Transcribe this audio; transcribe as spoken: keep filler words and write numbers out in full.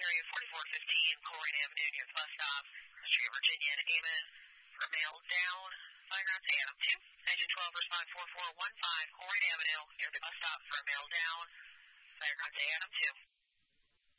area forty-four fifteen, Colerain Avenue near the bus stop, Street, Virginia, and Amen for male down. Fire ground to Adam two. Engine twelve, respond four four one five, Colerain Avenue near the bus stop for male down. Fire ground to Adam two.